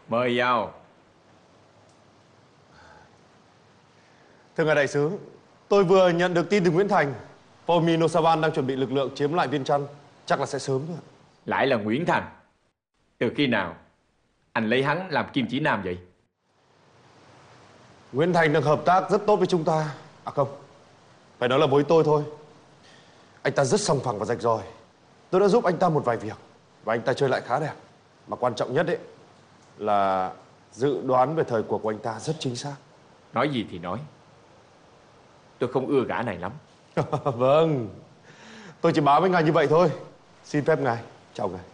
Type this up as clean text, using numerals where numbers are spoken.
Mời vào. Thưa ngài đại sứ, tôi vừa nhận được tin từ Nguyễn Thành, Fomi Nosavan đang chuẩn bị lực lượng chiếm lại Viên Chăn, chắc là sẽ sớm thôi ạ. Lại là Nguyễn Thành. Từ khi nào anh lấy hắn làm kim chỉ nam vậy? Nguyễn Thành đang hợp tác rất tốt với chúng ta. À không, phải nói là với tôi thôi. Anh ta rất sòng phẳng và rạch ròi. Tôi đã giúp anh ta một vài việc và anh ta chơi lại khá đẹp. Mà quan trọng nhất ấy là dự đoán về thời cuộc của anh ta rất chính xác. Nói gì thì nói, tôi không ưa gã này lắm. Vâng, tôi chỉ báo với ngài như vậy thôi. Xin phép ngài, chào ngài.